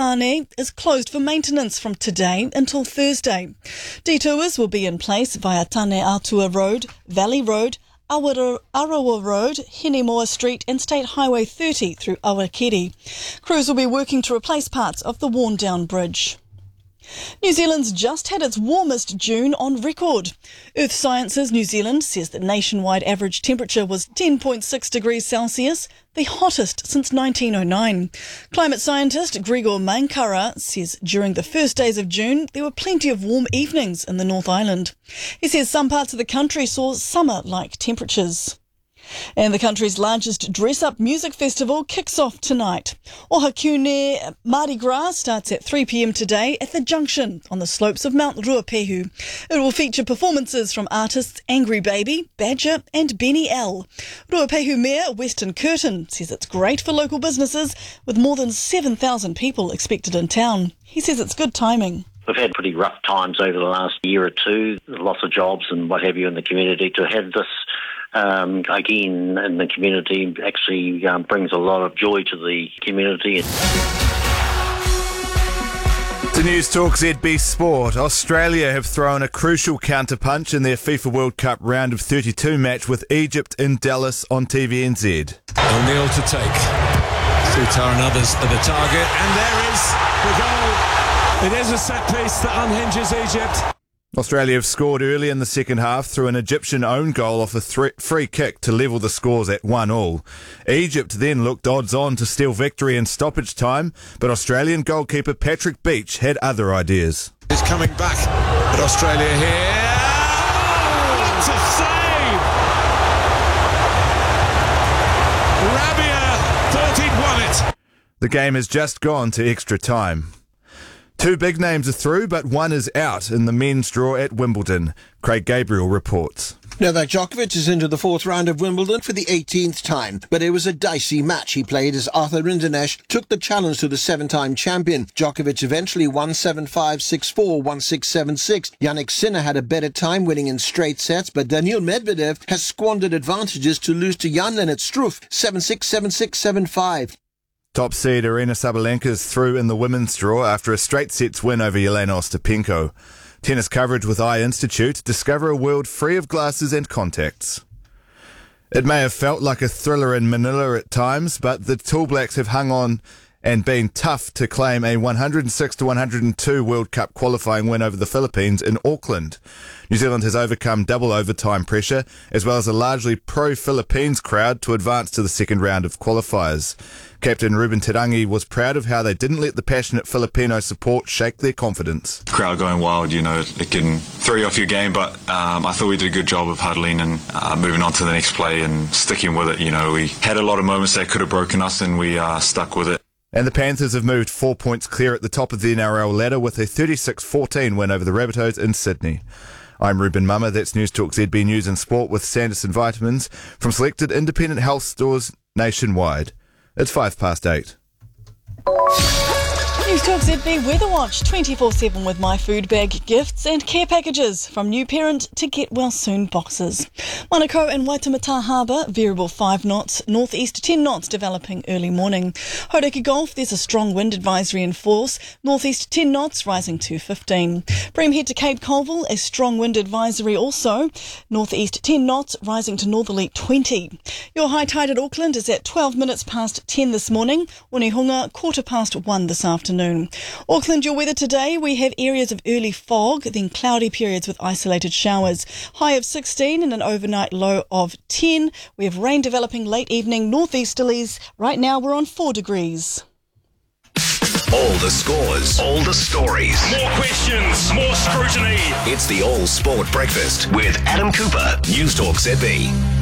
Waitangi is closed for maintenance from today until Thursday. Detours will be in place via Tane Atua Road, Valley Road, Arawa Road, Hinemoa Street and State Highway 30 through Awakiri. Crews will be working to replace parts of the worn-down bridge. New Zealand's just had its warmest June on record. Earth Sciences New Zealand says that nationwide average temperature was 10.6 degrees Celsius, the hottest since 1909. Climate scientist Gregor Mankara says during the first days of June there were plenty of warm evenings in the North Island. He says some parts of the country saw summer-like temperatures. And the country's largest dress-up music festival kicks off tonight. Ohakune Mardi Gras starts at 3 p.m. today at the Junction on the slopes of Mount Ruapehu. It will feature performances from artists Angry Baby, Badger and Benny L. Ruapehu Mayor Weston Curtin says it's great for local businesses with more than 7,000 people expected in town. He says it's good timing. We've had pretty rough times over the last year or two, lots of jobs and what have you in the community. To have this again in the community actually brings a lot of joy to the community. To News Talk ZB Sport, Australia have thrown a crucial counterpunch in their FIFA World Cup round of 32 match with Egypt in Dallas on TVNZ. O'Neill to take. Sutar and others are the target, and there is the goal. It is a set piece that unhinges Egypt. Australia have scored early in the second half through an Egyptian own goal off a free kick to level the scores at 1-1. Egypt then looked odds-on to steal victory in stoppage time, but Australian goalkeeper Patrick Beach had other ideas. He's coming back at Australia here. What a save! Rabia thought he'd won it. The game has just gone to extra time. Two big names are through, but one is out in the men's draw at Wimbledon. Craig Gabriel reports. Novak Djokovic is into the fourth round of Wimbledon for the 18th time, but it was a dicey match he played as Arthur Rinderknech took the challenge to the seven-time champion. Djokovic eventually won 7-5, 6-4, 1-6, 7-6. Jannik Sinner had a better time winning in straight sets, but Daniil Medvedev has squandered advantages to lose to Jan-Lennart Struff 7-6, 7-6, 7-5. Top seed Aryna Sabalenka is through in the women's draw after a straight sets win over Jelena Ostapenko. Tennis coverage with Eye Institute. Discover a world free of glasses and contacts. It may have felt like a thriller in Manila at times, but the Tall Blacks have hung on and been tough to claim a 106-102 World Cup qualifying win over the Philippines in Auckland. New Zealand has overcome double overtime pressure, as well as a largely pro-Philippines crowd to advance to the second round of qualifiers. Captain Ruben Terangi was proud of how they didn't let the passionate Filipino support shake their confidence. Crowd going wild, it can throw you off your game, but I thought we did a good job of huddling and moving on to the next play and sticking with it. We had a lot of moments that could have broken us and we stuck with it. And the Panthers have moved 4 points clear at the top of the NRL ladder with a 36-14 win over the Rabbitohs in Sydney. I'm Ruben Mummer, that's News Talk ZB News and Sport with Sanderson Vitamins from selected independent health stores nationwide. It's 8:05. News Talk ZB Weather Watch 24/7 with My Food Bag gifts and care packages from new parent to get well soon boxes. Manukau and Waitemata Harbour, variable 5 knots, northeast 10 knots developing early morning. Hauraki Gulf, there's a strong wind advisory in force, northeast 10 knots rising to 15. Bream head to Cape Colville, a strong wind advisory also, northeast 10 knots rising to northerly 20. Your high tide at Auckland is at 12 minutes past 10 this morning, Onehunga 1:15 this afternoon. Auckland, your weather today, we have areas of early fog, then cloudy periods with isolated showers. High of 16 and an overnight low of 10. We have rain developing late evening northeasterlies. Right now we're on 4 degrees. All the scores, all the stories. More questions, more scrutiny. It's the All Sport Breakfast with Adam Cooper, News Talk ZB.